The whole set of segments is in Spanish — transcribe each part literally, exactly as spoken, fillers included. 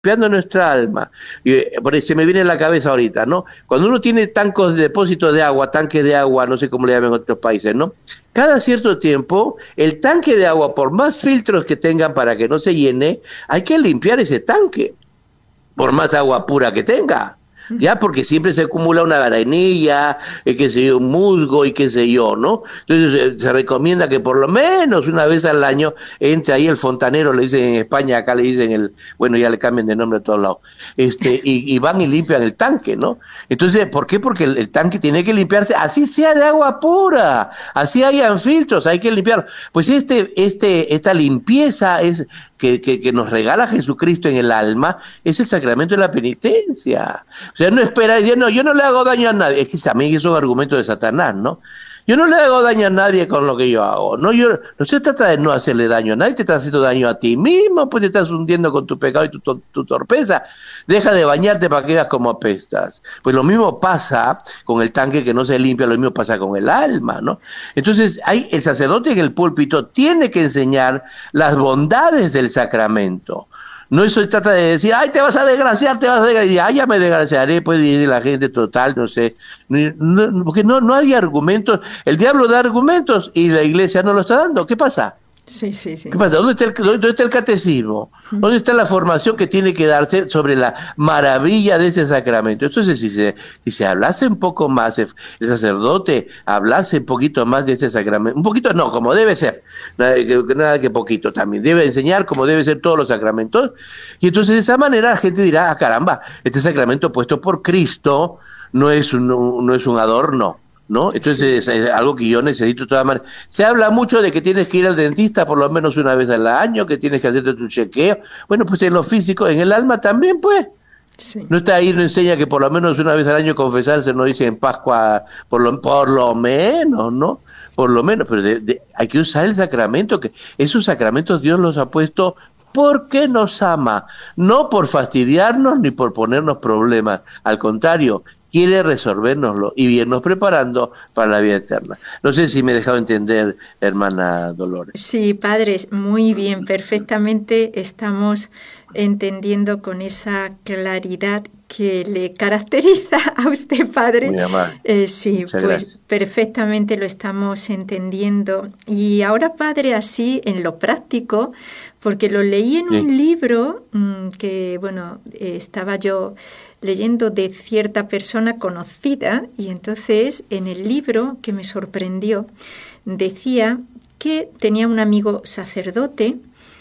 limpiando nuestra alma. Y, eh, por ahí se me viene a la cabeza ahorita, ¿no? Cuando uno tiene tancos de depósito de agua, tanque de agua, no sé cómo le llaman en otros países, ¿no? Cada cierto tiempo, el tanque de agua, por más filtros que tengan para que no se llene, hay que limpiar ese tanque, por más agua pura que tenga. Ya, porque siempre se acumula una arenilla, eh, qué sé yo, un musgo y qué sé yo, ¿no? Entonces eh, se recomienda que por lo menos una vez al año entre ahí el fontanero, le dicen en España, acá le dicen el, bueno, ya le cambian de nombre a todos lados, este, y, y van y limpian el tanque, ¿no? Entonces, ¿por qué? Porque el, el tanque tiene que limpiarse, así sea de agua pura, así hayan filtros, hay que limpiarlo. Pues este, este, esta limpieza es Que, que, que nos regala Jesucristo en el alma, es el sacramento de la penitencia. O sea, no espera, no, yo no le hago daño a nadie. Es que también es un argumento de Satanás, ¿no? Yo no le hago daño a nadie con lo que yo hago. No, yo, no se trata de no hacerle daño a nadie, te estás haciendo daño a ti mismo, pues te estás hundiendo con tu pecado y tu, tu, tu torpeza. Deja de bañarte para que veas cómo apestas. Pues lo mismo pasa con el tanque que no se limpia, lo mismo pasa con el alma, ¿no? Entonces, hay, el sacerdote en el púlpito tiene que enseñar las bondades del sacramento. No eso trata de decir, ay, te vas a desgraciar, te vas a desgraciar, y, ay, ya me desgraciaré, puede ir la gente total, no sé, no, porque no, no hay argumentos, el diablo da argumentos y la iglesia no lo está dando, ¿qué pasa? Sí, sí, sí. ¿Qué pasa? ¿Dónde está, el, ¿Dónde está el catecismo? ¿Dónde está la formación que tiene que darse sobre la maravilla de este sacramento? Entonces, si se, si se hablase un poco más, el sacerdote hablase un poquito más de este sacramento, un poquito no, como debe ser, nada que, nada que poquito también, debe enseñar como debe ser todos los sacramentos, y entonces de esa manera la gente dirá, ah, caramba, este sacramento puesto por Cristo no es un, no es un adorno, ¿no? Entonces sí. Es algo que yo necesito de todas maneras. Se habla mucho de que tienes que ir al dentista por lo menos una vez al año, que tienes que hacerte tu chequeo. Bueno, pues en lo físico, en el alma también, pues. Sí. No está ahí, no enseña que por lo menos una vez al año confesarse, no dice en Pascua, por lo, por lo menos, ¿no? Por lo menos, pero de, de, hay que usar el sacramento, que esos sacramentos Dios los ha puesto porque nos ama, no por fastidiarnos ni por ponernos problemas, al contrario, quiere resolvérnoslo y irnos preparando para la vida eterna. No sé si me he dejado entender, hermana Dolores. Sí, padres, muy bien, perfectamente estamos entendiendo con esa claridad que le caracteriza a usted, padre. Muy amable. Eh, sí, Muchas pues gracias. perfectamente lo estamos entendiendo. Y ahora, padre, así en lo práctico, porque lo leí en sí. un libro mmm, que, bueno, eh, estaba yo leyendo de cierta persona conocida, y entonces en el libro, que me sorprendió, decía que tenía un amigo sacerdote.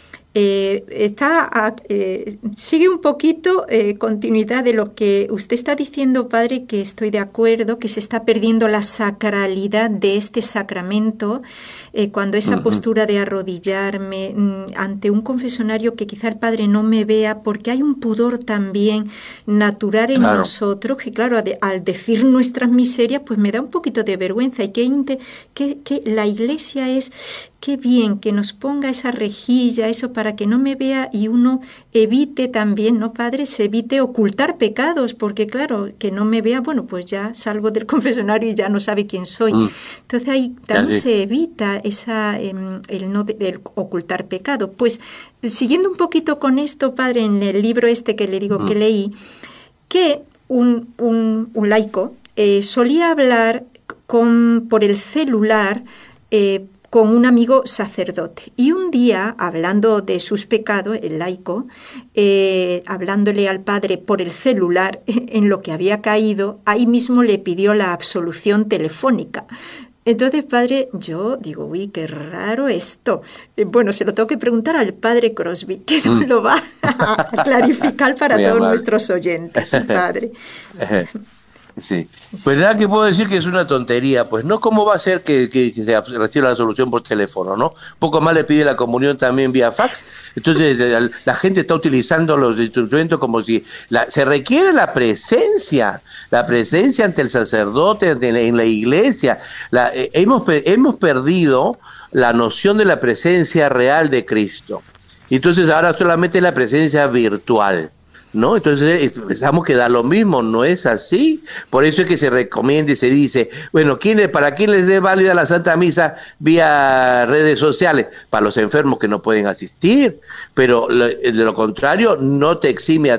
Eh, está, eh, sigue un poquito eh, continuidad de lo que usted está diciendo, padre, que estoy de acuerdo, que se está perdiendo la sacralidad de este sacramento, eh, cuando esa uh-huh. postura de arrodillarme mm, ante un confesionario, que quizá el padre no me vea, porque hay un pudor también natural en claro. nosotros, que claro, de, al decir nuestras miserias, pues me da un poquito de vergüenza, y que, que, que la iglesia es... Qué bien que nos ponga esa rejilla, eso para que no me vea, y uno evite también, ¿no, padre? Se evite ocultar pecados, porque claro, que no me vea, bueno, pues ya salgo del confesionario y ya no sabe quién soy. Mm. Entonces ahí también sí. se evita esa, eh, el no de, el ocultar pecado. Pues siguiendo un poquito con esto, padre, en el libro este que le digo mm. que leí, que un, un, un laico eh, solía hablar con, por el celular, eh, con un amigo sacerdote. Y un día, hablando de sus pecados, el laico, eh, hablándole al padre por el celular en lo que había caído, ahí mismo le pidió la absolución telefónica. Entonces, padre, yo digo, uy, qué raro esto. Eh, bueno, se lo tengo que preguntar al padre Crosby, que nos lo va a clarificar para Muy todos amable. Nuestros oyentes, ¿sí, padre? Sí, pues nada que puedo decir que es una tontería, pues no, ¿cómo va a ser que, que, que se reciba la solución por teléfono, no? Poco más le pide la comunión también vía fax, entonces la, la gente está utilizando los instrumentos como si, la, se requiere la presencia, la presencia ante el sacerdote, ante la, en la iglesia, la, eh, hemos, hemos perdido la noción de la presencia real de Cristo, entonces ahora solamente la presencia virtual. ¿no? Entonces pensamos que da lo mismo, no es así. Por eso es que se recomienda y se dice, bueno, ¿quién, ¿para quién les dé válida la Santa Misa vía redes sociales? Para los enfermos que no pueden asistir, pero lo, de lo contrario no te exime a